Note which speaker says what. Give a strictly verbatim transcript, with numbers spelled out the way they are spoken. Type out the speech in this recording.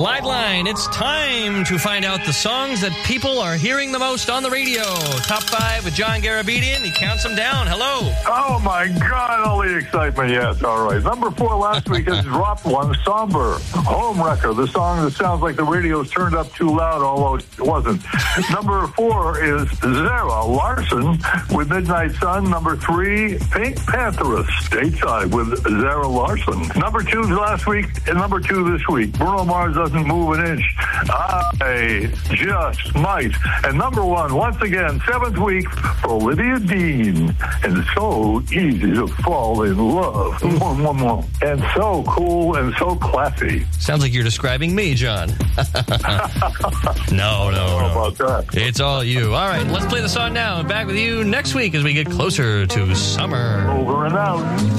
Speaker 1: Glide Line. It's time to find out the songs that people are hearing the most on the radio. Top five with John Garabedian. He counts them down. Hello.
Speaker 2: Oh, my God. All the excitement. Yes, all right. Number four last week has dropped one. Somber. Home Wrecker. The song that sounds like the radio's turned up too loud, although it wasn't. Number four is Zara Larson with Midnight Sun. Number three, Pink Pantheress, stateside with Zara Larson. Number two last week and number two this week. Bruno Mars doesn't move an inch. I just might. And number one, once again, seventh week for Olivia Dean. And so easy to fall in love. And so cool and so classy.
Speaker 1: Sounds like you're describing me, John. no, no, no.
Speaker 2: How about that?
Speaker 1: It's all you. All right, let's play the song now. And back with you next week as we get closer to summer.
Speaker 2: Over and out.